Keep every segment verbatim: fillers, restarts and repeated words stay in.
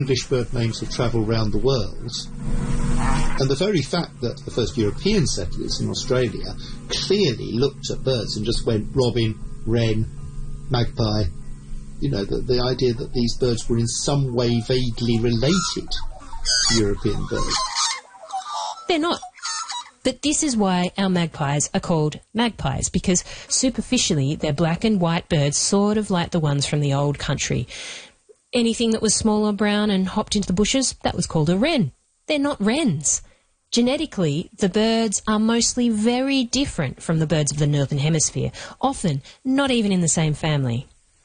English bird names have travelled around the world, and the very fact that the first European settlers in Australia clearly looked at birds and just went robin, wren, magpie, you know, the, the idea that these birds were in some way vaguely related to European birds. They're not. But this is why our magpies are called magpies, because superficially they're black and white birds, sort of like the ones from the old country. Anything that was small or brown and hopped into the bushes, that was called a wren. They're not wrens. Genetically, the birds are mostly very different from the birds of the Northern Hemisphere, often not even in the same family.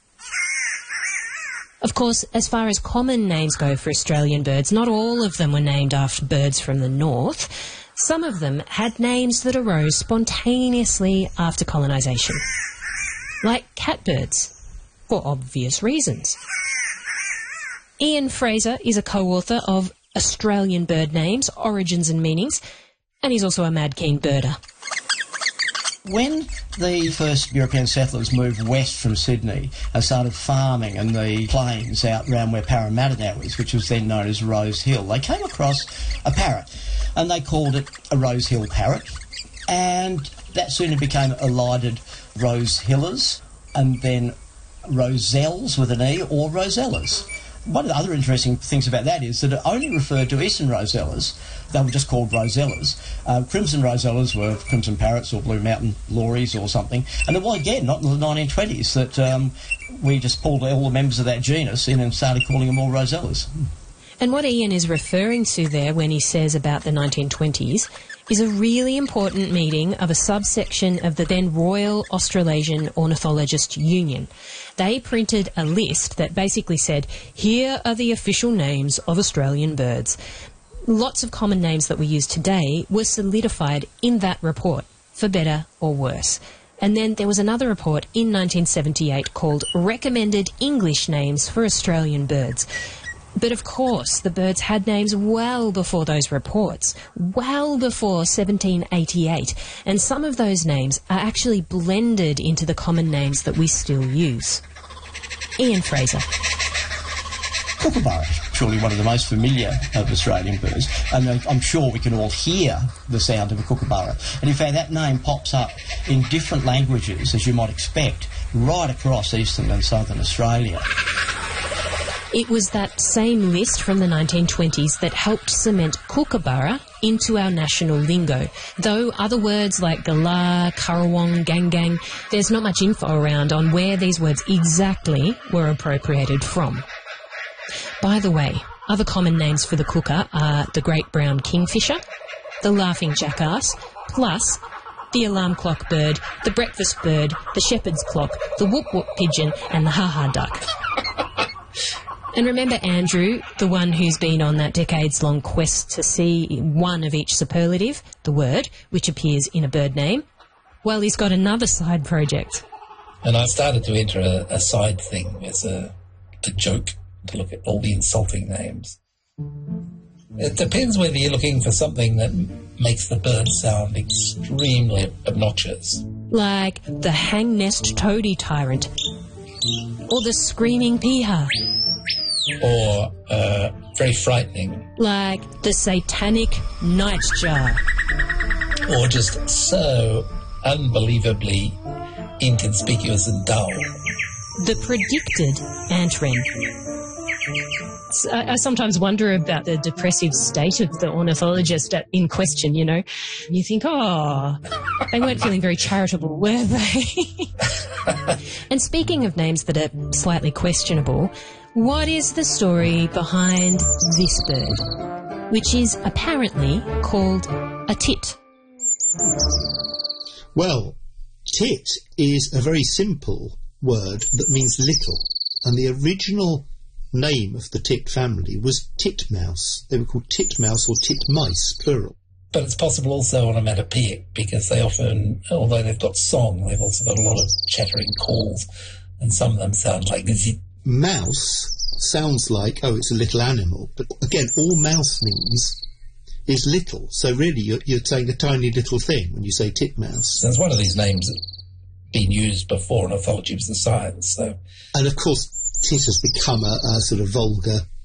Of course, as far as common names go for Australian birds, not all of them were named after birds from the north. Some of them had names that arose spontaneously after colonisation, like catbirds, for obvious reasons. Ian Fraser is a co-author of Australian Bird Names, Origins and Meanings, and he's also a mad keen birder. When the first European settlers moved west from Sydney and started farming in the plains out around where Parramatta now is, which was then known as Rose Hill, they came across a parrot, and they called it a Rose Hill parrot, and that soon became elided Rose Hillers, and then Roselles with an E, or Rosellas. One of the other interesting things about that is that it only referred to eastern Rosellas. They were just called Rosellas. Uh, crimson Rosellas were crimson parrots or blue mountain lories or something. And it was, again, not in the nineteen twenties, that um, we just pulled all the members of that genus in and started calling them all Rosellas. And what Ian is referring to there when he says about the nineteen twenties is a really important meeting of a subsection of the then Royal Australasian Ornithologist Union. They printed a list that basically said, here are the official names of Australian birds. Lots of common names that we use today were solidified in that report, for better or worse. And then there was another report in nineteen seventy-eight called Recommended English Names for Australian Birds. But of course, the birds had names well before those reports, well before seventeen eighty-eight, and some of those names are actually blended into the common names that we still use. Ian Fraser. Kookaburra, surely one of the most familiar of Australian birds, and I'm sure we can all hear the sound of a kookaburra. And in fact, that name pops up in different languages, as you might expect, right across eastern and southern Australia. It was that same list from the nineteen twenties that helped cement kookaburra into our national lingo, though other words like galah, currawong, gangang, there's not much info around on where these words exactly were appropriated from. By the way, other common names for the kooka are the great brown kingfisher, the laughing jackass, plus the alarm clock bird, the breakfast bird, the shepherd's clock, the whoop-whoop pigeon, and the ha-ha duck. And remember Andrew, the one who's been on that decades-long quest to see one of each superlative, the word, which appears in a bird name? Well, he's got another side project. And I started to enter a, a side thing as a, a joke to look at all the insulting names. It depends whether you're looking for something that makes the bird sound extremely obnoxious. Like the hang-nest toady tyrant, or the screaming piha. Or uh, very frightening. Like the satanic nightjar. Or just so unbelievably inconspicuous and dull. The predicted ant wren. I, I sometimes wonder about the depressive state of the ornithologist at, in question, you know. You think, oh, they weren't feeling very charitable, were they? And speaking of names that are slightly questionable, what is the story behind this bird, which is apparently called a tit? Well, tit is a very simple word that means little, and the original name of the tit family was titmouse. They were called titmouse or titmice, plural. But it's possible also onomatopoeic, because they often, although they've got song, they've also got a lot of chattering calls, and some of them sound like zit. Mouse sounds like, oh, it's a little animal, but again, all mouse means is little, so really you're, you're saying a tiny little thing when you say titmouse. So it's one of these names that's been used before in ornithology was the science. So, and of course, tit has become a, a sort of vulgar